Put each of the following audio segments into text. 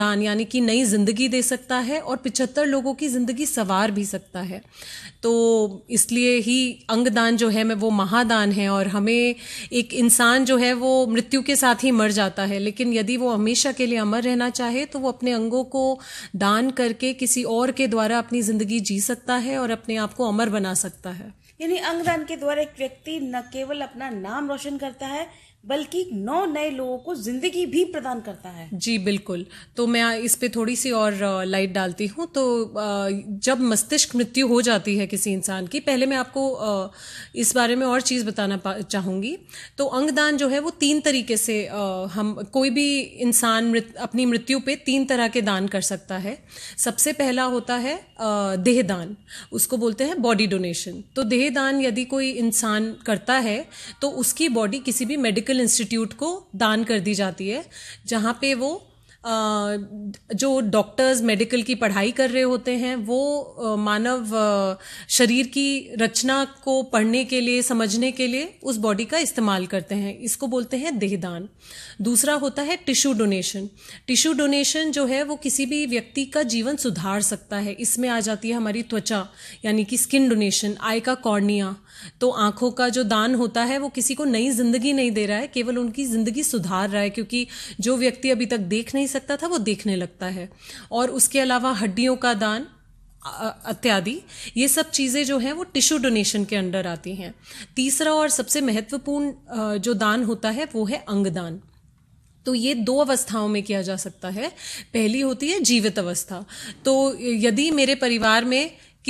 दान यानी कि नई जिंदगी दे सकता है और 75 लोगों की जिंदगी संवार भी सकता है। तो इसलिए ही अंगदान जो है वो महादान है। और हमें एक इंसान जो है वो मृत्यु के साथ ही मर जाता है, लेकिन यदि वो हमेशा के लिए अमर रहना चाहे तो वो अपने अंगों को दान करके किसी और के द्वारा अपनी जिंदगी जी सकता है और अपने आप को अमर बना सकता है। यानी अंगदान के द्वारा एक व्यक्ति न केवल अपना नाम रोशन करता है बल्कि 9 नए लोगों को जिंदगी भी प्रदान करता है। जी बिल्कुल। तो मैं इस पे थोड़ी सी और लाइट डालती हूँ। तो जब मस्तिष्क मृत्यु हो जाती है किसी इंसान की, पहले मैं आपको इस बारे में और चीज़ बताना चाहूँगी। तो अंगदान जो है वो 3 तरीके से हम कोई भी इंसान अपनी मृत्यु पे 3 तरह के दान कर सकता है। सबसे पहला होता है देह दान, उसको बोलते हैं बॉडी डोनेशन। तो देह दान यदि कोई इंसान करता है तो उसकी बॉडी किसी भी मेडिकल इंस्टीट्यूट को दान कर दी जाती है, जहाँ पे वो जो डॉक्टर्स मेडिकल की पढ़ाई कर रहे होते हैं वो मानव शरीर की रचना को पढ़ने के लिए, समझने के लिए उस बॉडी का इस्तेमाल करते हैं। इसको बोलते हैं देहदान। दूसरा होता है टिश्यू डोनेशन। टिश्यू डोनेशन जो है वो किसी भी व्यक्ति का जीवन सुधार सकता है। इसमें आ जाती है हमारी त्वचा, यानी कि स्किन डोनेशन, आई का कॉर्निया। तो आंखों का जो दान होता है वो किसी को नई जिंदगी नहीं दे रहा है, केवल उनकी जिंदगी सुधार रहा है, क्योंकि जो व्यक्ति अभी तक देख नहीं सकता था वो देखने लगता है। और उसके अलावा हड्डियों का दान इत्यादि, ये सब चीजें जो हैं वो टिश्यू डोनेशन के अंडर आती हैं। तीसरा और सबसे महत्वपूर्ण जो दान होता है वो है अंगदान। तो ये 2 अवस्थाओं में किया जा सकता है। पहली होती है जीवित अवस्था। तो यदि मेरे परिवार में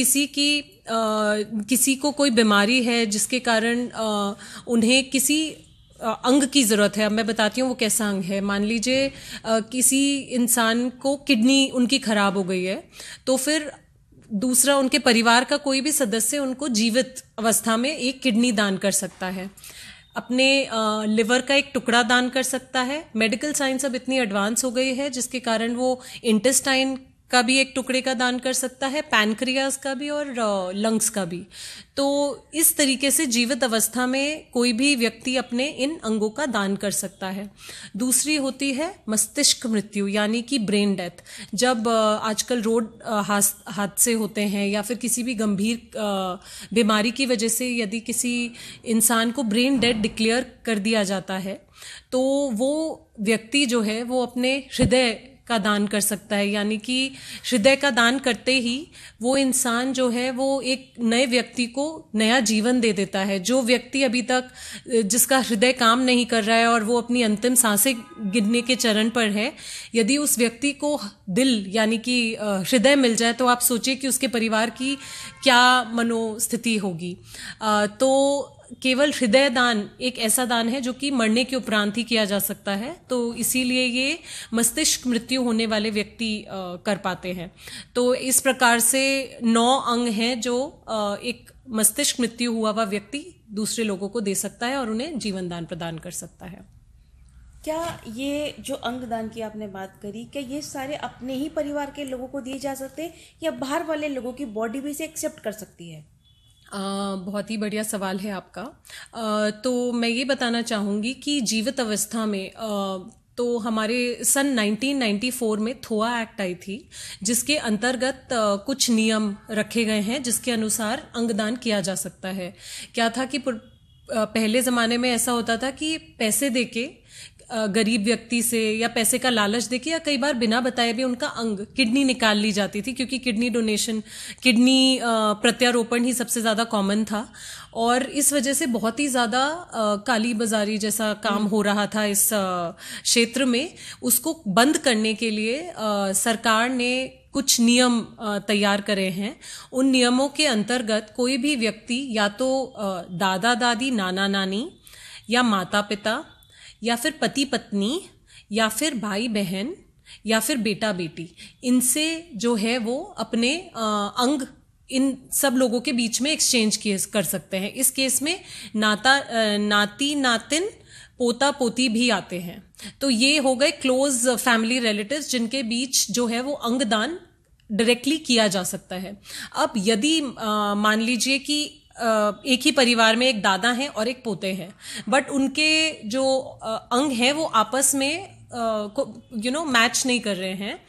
किसी को कोई बीमारी है जिसके कारण उन्हें किसी अंग की जरूरत है। अब मैं बताती हूँ वो कैसा अंग है। मान लीजिए किसी इंसान को किडनी उनकी खराब हो गई है, तो फिर दूसरा उनके परिवार का कोई भी सदस्य उनको जीवित अवस्था में एक किडनी दान कर सकता है, अपने लिवर का एक टुकड़ा दान कर सकता है। मेडिकल साइंस अब इतनी एडवांस हो गई है जिसके कारण वो इंटेस्टाइन का भी एक टुकड़े का दान कर सकता है, पैनक्रियाज का भी और लंग्स का भी। तो इस तरीके से जीवित अवस्था में कोई भी व्यक्ति अपने इन अंगों का दान कर सकता है। दूसरी होती है मस्तिष्क मृत्यु, यानी कि ब्रेन डेथ। जब आजकल रोड हादसे होते हैं या फिर किसी भी गंभीर बीमारी की वजह से यदि किसी इंसान को ब्रेन डेड डिक्लेयर कर दिया जाता है, तो वो व्यक्ति जो है वो अपने हृदय का दान कर सकता है। यानी कि हृदय का दान करते ही वो इंसान जो है वो एक नए व्यक्ति को नया जीवन दे देता है। जो व्यक्ति अभी तक जिसका हृदय काम नहीं कर रहा है और वो अपनी अंतिम सांसें गिनने के चरण पर है, यदि उस व्यक्ति को दिल यानी कि हृदय मिल जाए तो आप सोचिए कि उसके परिवार की क्या मनोस्थिति होगी। तो केवल हृदय दान एक ऐसा दान है जो कि मरने के उपरांत ही किया जा सकता है। तो इसीलिए ये मस्तिष्क मृत्यु होने वाले व्यक्ति कर पाते हैं। तो इस प्रकार से 9 अंग हैं जो एक मस्तिष्क मृत्यु हुआ हुआ व्यक्ति दूसरे लोगों को दे सकता है और उन्हें जीवन दान प्रदान कर सकता है। क्या ये जो अंगदान की आपने बात करी, क्या ये सारे अपने ही परिवार के लोगों को दिए जा सकते हैं या बाहर वाले लोगों की बॉडी भी इसे एक्सेप्ट कर सकती है? बहुत ही बढ़िया सवाल है आपका। तो मैं ये बताना चाहूँगी कि जीवित अवस्था में तो हमारे सन 1994 में थोआ एक्ट आई थी, जिसके अंतर्गत कुछ नियम रखे गए हैं जिसके अनुसार अंगदान किया जा सकता है। क्या था कि पहले ज़माने में ऐसा होता था कि पैसे देके गरीब व्यक्ति से या पैसे का लालच देके या कई बार बिना बताए भी उनका अंग, किडनी निकाल ली जाती थी, क्योंकि किडनी डोनेशन, किडनी प्रत्यारोपण ही सबसे ज़्यादा कॉमन था। और इस वजह से बहुत ही ज़्यादा काली बाजारी जैसा काम हो रहा था इस क्षेत्र में। उसको बंद करने के लिए सरकार ने कुछ नियम तैयार करे हैं। उन नियमों के अंतर्गत कोई भी व्यक्ति या तो दादा दादी, नाना नानी या माता पिता या फिर पति पत्नी या फिर भाई बहन या फिर बेटा बेटी, इनसे जो है वो अपने अंग इन सब लोगों के बीच में एक्सचेंज कर सकते हैं। इस केस में नाती नातिन, पोता पोती भी आते हैं। तो ये हो गए क्लोज फैमिली रिलेटिव्स जिनके बीच जो है वो अंगदान डायरेक्टली किया जा सकता है। अब यदि मान लीजिए कि एक ही परिवार में एक दादा हैं और एक पोते हैं, बट उनके जो अंग हैं वो आपस में को मैच नहीं कर रहे हैं।